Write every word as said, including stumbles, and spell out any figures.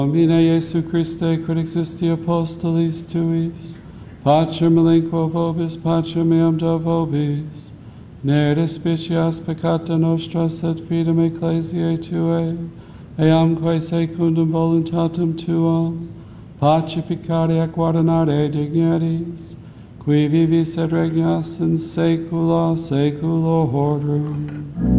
Domine Iesu Christe, quid existi apostolis tuis, Pacem elenquo vobis, pacem meam do vobis, ne despicias peccata nostra, sed fidem ecclesiae Tuae, eamque secundum voluntatem Tuam, pacificare et guardinare dignities, qui vivis et regnas in saecula saeculorum.